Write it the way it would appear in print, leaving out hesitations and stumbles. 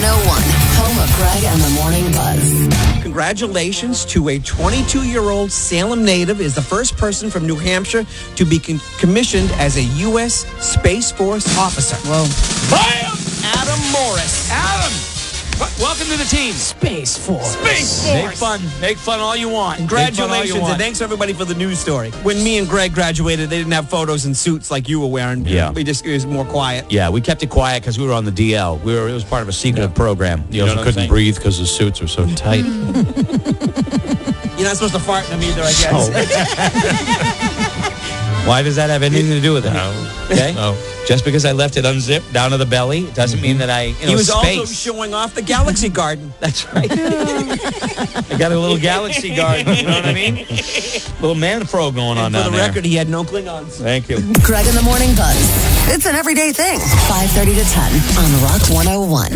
101, home of Greg and the Morning Buzz. Congratulations to a 22-year-old Salem native is the first person from New Hampshire to be commissioned as a U.S. Space Force officer. Whoa. Bam! Adam Morris. Adam! Welcome to the team. Space Force. Space Force. Make fun all you want. Congratulations, and thanks everybody for the news story. When me and Greg graduated, they didn't have photos in suits like you were wearing. Yeah. It was more quiet. Yeah, we kept it quiet because we were on the DL. It was part of a secret program. You also couldn't breathe because the suits were so tight. You're not supposed to fart in them either, I guess. Why does that have anything to do with it? No. Okay? No. Just because I left it unzipped down to the belly doesn't mean that He was space. also showing off the Galaxy Garden. That's right. I got a little galaxy garden, you know what I mean? Little man pro going on For down the there. record, he had no Klingons. Thank you. Greg and the Morning Buzz. It's an everyday thing. 5:30 to 10 on Rock 101.